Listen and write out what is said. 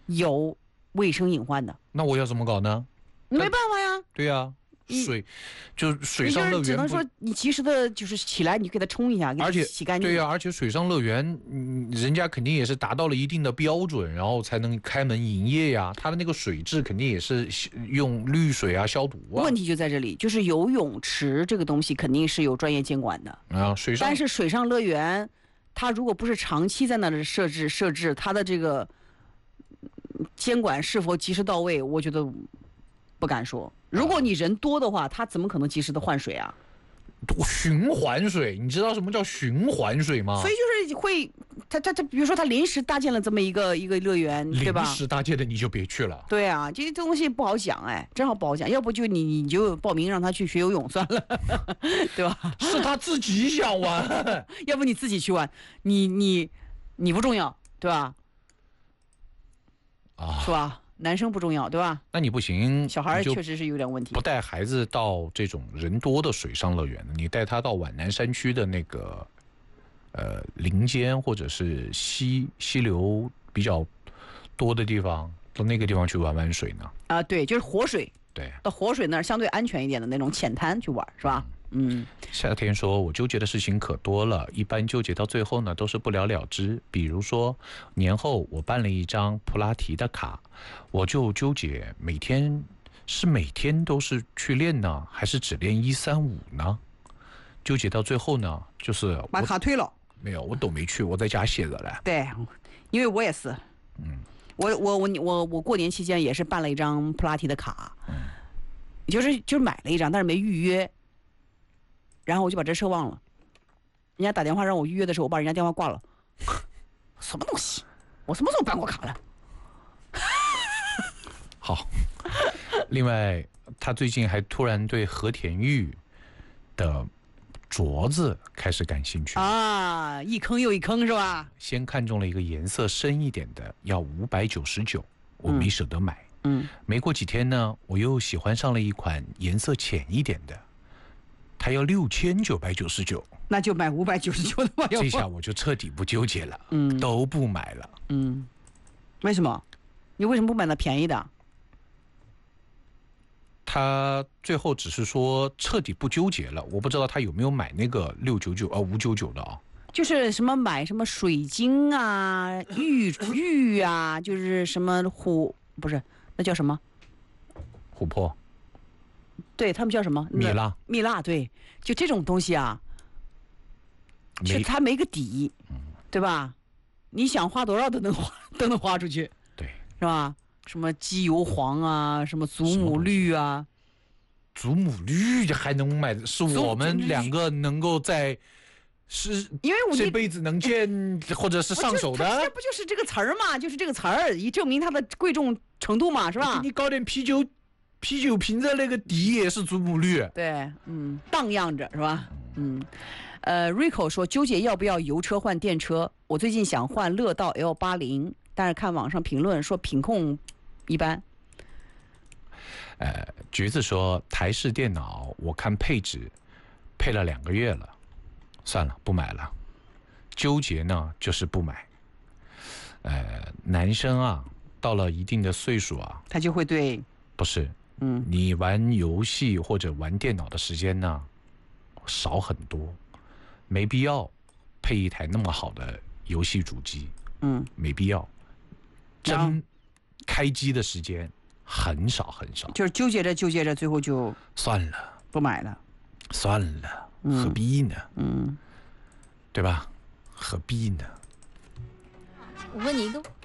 有卫生隐患的。 那我要怎么搞呢？ 你没办法呀。 对呀。就水上乐园， 只能说你及时的，就是起来你给它冲一下，给它洗干净。 对呀，而且水上乐园，人家肯定也是达到了一定的标准，然后才能开门营业呀。它的那个水质肯定也是用氯水啊消毒啊。 问题就在这里，就是游泳池这个东西肯定是有专业监管的啊。 但是水上乐园，它如果不是长期在那里设置，它的这个监管是否及时到位，我觉得不敢说。如果你人多的话，他怎么可能及时的换水啊？ 循环水，你知道什么叫循环水吗？ 所以就是会，他比如说他临时搭建了这么一个乐园，对吧？ 临时搭建的你就别去了。 对啊，这东西不好讲，哎，真好不好讲。要不就你就报名让他去学游泳算了，对吧？ 是他自己想玩， 要不你自己去玩，你不重要，对吧？ 啊， 是吧？男生不重要，对吧？ 那你不行， 小孩确实是有点问题。 不带孩子到这种人多的水上乐园，你带他到皖南山区的那个林间或者是溪流比较多的地方，到那个地方去玩玩水呢？ 啊，对，就是活水。 对， 到活水那儿相对安全一点的那种浅滩去玩，是吧？ 夏天说，我纠结的事情可多了，一般纠结到最后呢，都是不了了之。比如说，年后我办了一张普拉提的卡，我就纠结每天都是去练呢，还是只练135呢？纠结到最后呢，就是把卡退了。 没有，我都没去，我在家歇着了。 对，因为我也是，我过年期间也是办了一张普拉提的卡，就是买了一张，但是没预约。然后我就把这事忘了，人家打电话让我预约的时候，我把人家电话挂了。什么东西？我什么时候办过卡了？ 好，另外，他最近还突然对和田玉的镯子开始感兴趣啊，一坑又一坑是吧？ 先看中了一个颜色深一点的，要599，我没舍得买。没过几天呢，我又喜欢上了一款颜色浅一点的。他要6999， 那就买599的吧。 这下我就彻底不纠结了，都不买了。 为什么？你为什么不买那便宜的？ 他最后只是说彻底不纠结了，我不知道他有没有买那个599的啊。 就是什么买什么水晶啊、玉啊，就是什么不是那叫什么？ 琥珀。 对他们叫什么？蜜蜡，对，就这种东西啊，就它没个底，对吧？你想花多少都能花出去， 对， 是吧？什么机油黄啊，什么祖母绿啊， 祖母绿还能买，是我们两个能够在因为这辈子能见或者是上手的， 这不就是这个词儿嘛？就是这个词儿，以证明它的贵重程度嘛，是吧？ 给你搞点啤酒瓶的那个底也是祖母绿， 对，荡漾着是吧？Rico 说纠结要不要油车换电车，我最近想换乐道 L80，但是看网上评论说品控一般。 橘子说台式电脑我看配置配了2个月了，算了不买了。纠结呢就是不买。男生啊到了一定的岁数啊， 他就会对不是。你玩游戏或者玩电脑的时间呢少很多，没必要配一台那么好的游戏主机，没必要。真开机的时间很少很少， 就是纠结着，最后就算了， 不买了， 算了，何必呢？对吧？何必呢？ 我问你一个